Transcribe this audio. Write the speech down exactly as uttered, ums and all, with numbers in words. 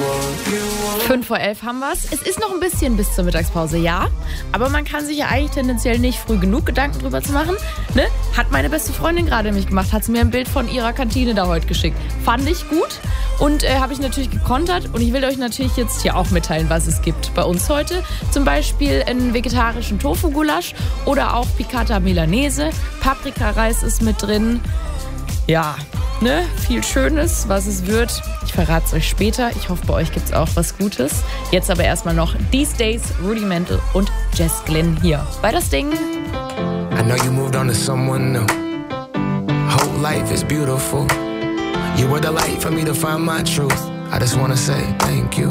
fünf vor elf haben wir's. Es ist noch ein bisschen bis zur Mittagspause, ja. Aber man kann sich ja eigentlich tendenziell nicht früh genug Gedanken drüber zu machen. Ne? Hat meine beste Freundin gerade nämlich gemacht. Hat sie mir ein Bild von ihrer Kantine da heute geschickt. Fand ich gut. Und äh, habe ich natürlich gekontert. Und ich will euch natürlich jetzt hier auch mitteilen, was es gibt bei uns heute. Zum Beispiel einen vegetarischen Tofu-Gulasch oder auch Piccata Milanese. Paprikareis ist mit drin. Ja, ne? Viel Schönes, was es wird. Ich verrate es euch später. Ich hoffe, bei euch gibt es auch was Gutes. Jetzt aber erstmal noch These Days, Rudimental und Jess Glynn hier bei Das Ding. I know you moved on to someone new. Whole life is beautiful. You were the light for me to find my truth. I just wanna say thank you.